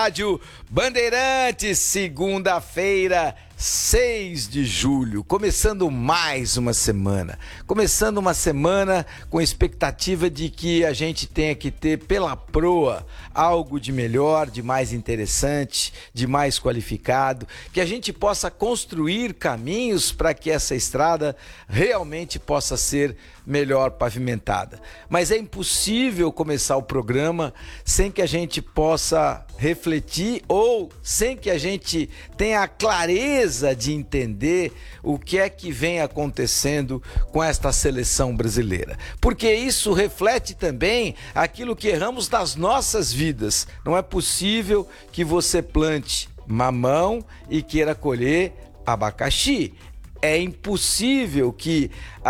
Rádio Bandeirantes, segunda-feira, 6 de julho, começando mais uma semana. Começando uma semana com expectativa de que a gente tenha que ter pela proa algo de melhor, de mais interessante, de mais qualificado, que a gente possa construir caminhos para que essa estrada realmente possa ser melhor pavimentada. Mas é impossível começar o programa sem que a gente possa refletir ou sem que a gente tenha a clareza de entender o que é que vem acontecendo com esta seleção brasileira. Porque isso reflete também aquilo que erramos nas nossas vidas. Não é possível que você plante mamão e queira colher abacaxi. É impossível que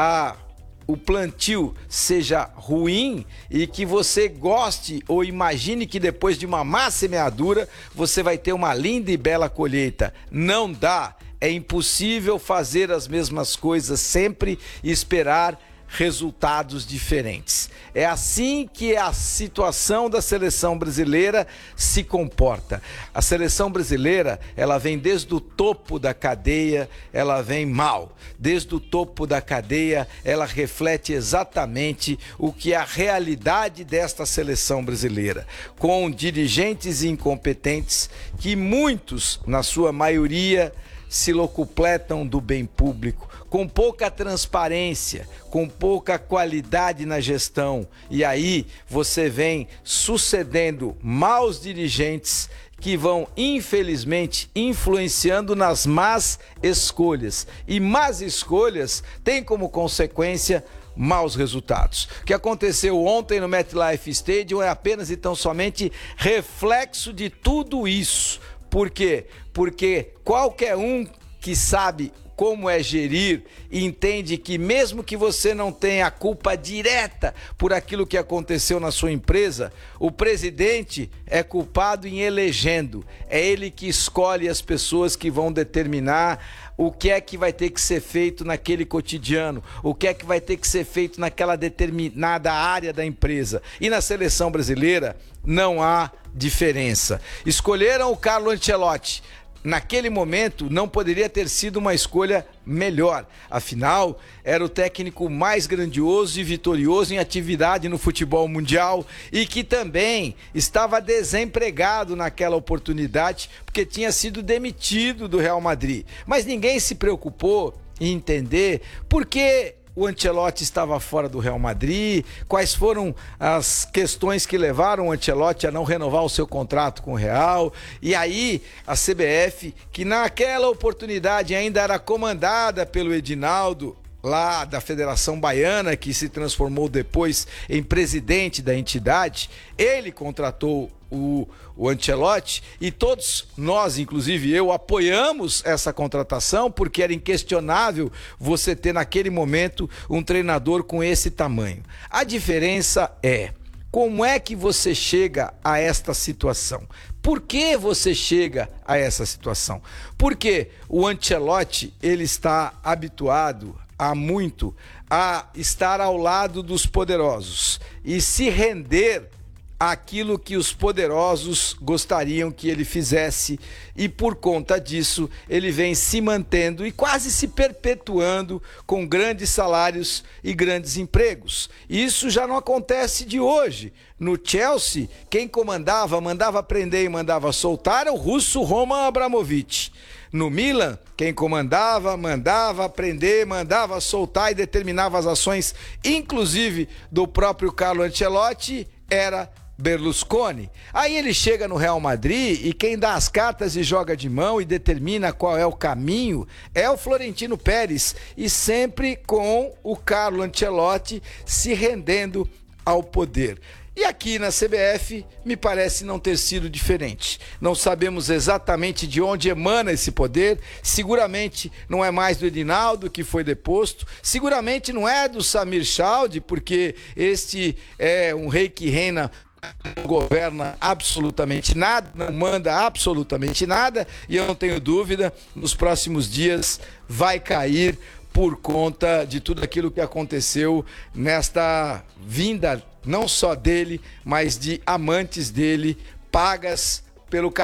o plantio seja ruim e que você goste ou imagine que depois de uma má semeadura você vai ter uma linda e bela colheita. Não dá, é impossível fazer as mesmas coisas sempre e esperar resultados diferentes. É assim que a situação da seleção brasileira se comporta. A seleção brasileira, ela vem desde o topo da cadeia, ela vem mal. Desde o topo da cadeia, ela reflete exatamente o que é a realidade desta seleção brasileira, com dirigentes incompetentes que muitos, na sua maioria, se locupletam do bem público, com pouca transparência, com pouca qualidade na gestão. E aí você vem sucedendo maus dirigentes que vão, infelizmente, influenciando nas más escolhas. E más escolhas têm como consequência maus resultados. O que aconteceu ontem no MetLife Stadium é apenas e tão somente reflexo de tudo isso. Por quê? Porque qualquer um que sabe como é gerir e entende que mesmo que você não tenha a culpa direta por aquilo que aconteceu na sua empresa, o presidente é culpado em elegendo. É ele que escolhe as pessoas que vão determinar o que é que vai ter que ser feito naquele cotidiano, o que é que vai ter que ser feito naquela determinada área da empresa. E na seleção brasileira não há diferença. Escolheram o Carlo Ancelotti. Naquele momento não poderia ter sido uma escolha melhor. Afinal, era o técnico mais grandioso e vitorioso em atividade no futebol mundial e que também estava desempregado naquela oportunidade porque tinha sido demitido do Real Madrid. Mas ninguém se preocupou em entender por que o Ancelotti estava fora do Real Madrid, quais foram as questões que levaram o Ancelotti a não renovar o seu contrato com o Real. E aí a CBF, que naquela oportunidade ainda era comandada pelo Edinaldo, lá da Federação Baiana, que se transformou depois em presidente da entidade, ele contratou o Ancelotti e todos nós, inclusive eu, apoiamos essa contratação porque era inquestionável você ter naquele momento um treinador com esse tamanho. A diferença é como é que você chega a esta situação. Por que você chega a essa situação? Porque o Ancelotti, ele está habituado há muito a estar ao lado dos poderosos e se render àquilo que os poderosos gostariam que ele fizesse, e por conta disso ele vem se mantendo e quase se perpetuando com grandes salários e grandes empregos. Isso já não acontece de hoje. No Chelsea, quem comandava, mandava prender e mandava soltar era o russo Roman Abramovich. No Milan, quem comandava, mandava prender, mandava soltar e determinava as ações, inclusive do próprio Carlo Ancelotti, era Berlusconi. Aí ele chega no Real Madrid e quem dá as cartas e joga de mão e determina qual é o caminho é o Florentino Pérez, e sempre com o Carlo Ancelotti se rendendo ao poder. E aqui na CBF me parece não ter sido diferente. Não sabemos exatamente de onde emana esse poder. Seguramente não é mais do Edinaldo, que foi deposto. Seguramente não é do Samir Chaldé, porque este é um rei que reina, não governa absolutamente nada, não manda absolutamente nada. E eu não tenho dúvida, nos próximos dias vai cair por conta de tudo aquilo que aconteceu nesta vinda, não só dele, mas de amantes dele, pagas pelo